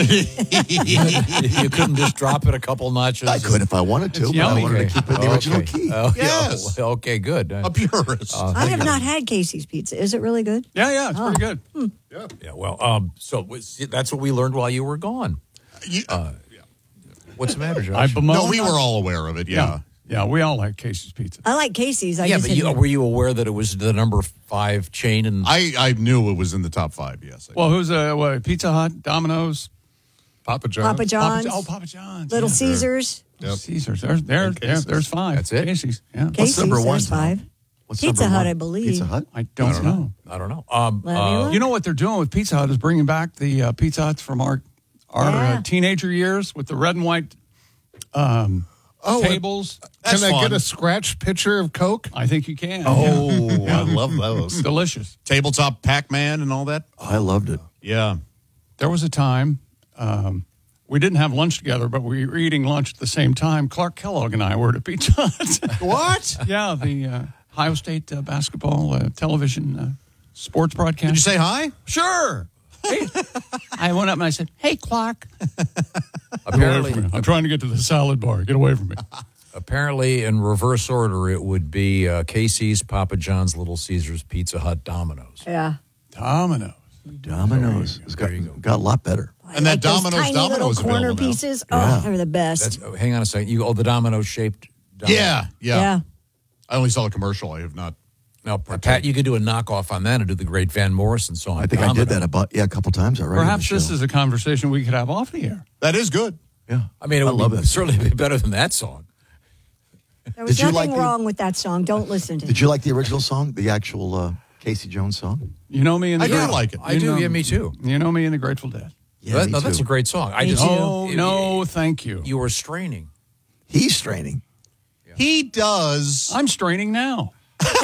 You couldn't just drop it a couple notches. I could if I wanted to, It's but I yummy. wanted to keep it in the original key. Oh, Yes. yeah. Okay, good. A purist. I have not had Casey's Pizza. Is it really good? Yeah, it's pretty good. Yeah, well, so that's what we learned while you were gone. What's the matter, Josh? No, we were all aware of it, yeah. Yeah, we all like Casey's Pizza. I like Casey's. I yeah, just but didn't- were you aware that it was the number 5 chain? And I knew it was in the top 5, yes. Well, who's Pizza Hut, Domino's, Papa John's? Papa John's, Papa John's, Little yeah. Caesars, Yep. Caesars. Casey's. There's 5. That's it? Casey's. Yeah. Casey's. number one, There's Tom? 5. What's Pizza number Hut, one? I believe. Pizza Hut? I don't know. I don't know. Let me look. You know what they're doing with Pizza Hut is bringing back the Pizza Huts from our Yeah. teenager years with the red and white tables. That's Can I fun. get a scratch pitcher of Coke? I think you can. Oh, I love those. Delicious. Tabletop Pac-Man and all that? I loved it. Yeah. There was a time we didn't have lunch together, but we were eating lunch at the same time. Clark Kellogg and I were at a Pizza Hut. What? Yeah, the Ohio State basketball television sports broadcast. Did you say hi? Sure. Hey. I went up and I said, "Hey, Clark." Apparently, I'm trying to get to the salad bar. Get away from me. apparently, in reverse order, it would be Casey's, Papa John's, Little Caesars, Pizza Hut, Domino's. Yeah. Domino's. Domino's. It's got a lot better. And that Like those Domino's tiny Domino little is corner available now. pieces. Oh, Yeah. they're the best. Hang on a second. The Domino's shaped. Yeah. yeah. I only saw a commercial. I have not. Now, Pat, you could do a knockoff on that and do the great Van Morrison song. I think I did that a couple times already. Perhaps this is a conversation we could have off the air. That is good. Yeah. I mean, it would love it. certainly be better than that song. There was Did you nothing like the- wrong with that song. Don't listen to it. Did you like the original song, the actual Casey Jones song? You know me and the I do Grateful- like it. I do. Yeah, me too. You know me and the Grateful Dead. Yeah, me That's too. a great song. I Me just too. Oh, no, thank you. You were straining. He's straining. He does. I'm straining now.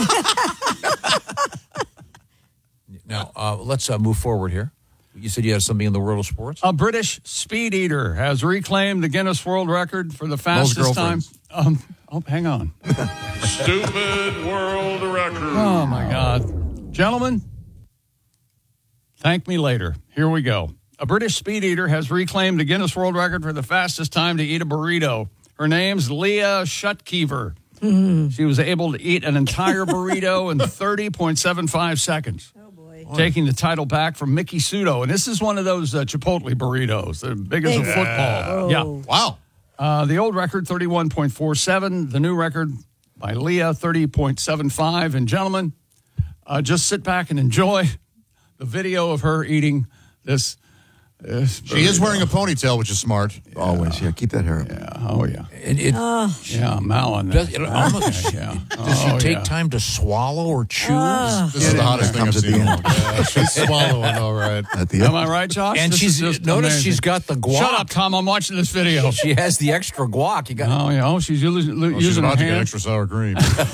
Now, let's move forward here. You said you had something in the world of sports? A British speed eater has reclaimed the Guinness World Record for the fastest time. girlfriends. Hang on. Stupid world record. Oh, my God. Gentlemen, thank me later. Here we go. A British speed eater has reclaimed the Guinness World Record for the fastest time to eat a burrito. Her name's Leah Shutkever. She was able to eat an entire burrito in 30.75 seconds. Oh, boy. Taking the title back from Mickey Sudo. And this is one of those Chipotle burritos. They're big as a football. Yeah. Wow. The old record, 31.47. The new record by Leah, 30.75. And gentlemen, just sit back and enjoy the video of her eating this. She is wearing a ponytail, which is smart. Always, yeah. Keep that hair up. Yeah, oh yeah. Yeah, I'm Malin. does she take yeah. time to swallow or chew? This is the hottest thing I've Comes at the seen. end. Yeah, she's swallowing all right. At the Am end. I right, Josh? And This she's is just notice amazing. she's got the guac. Shut up, Tom. I'm watching this video. She has the extra guac. You got. Oh, yeah. Oh, she's using She's her about to get hand. extra sour cream.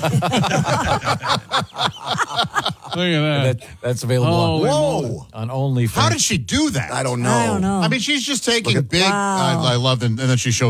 Look at that. That's available. Holy Whoa. on OnlyFans. How did she do that? I don't know. I don't know. I mean, she's just taking Look at- big. Wow. I loved it. And then she shows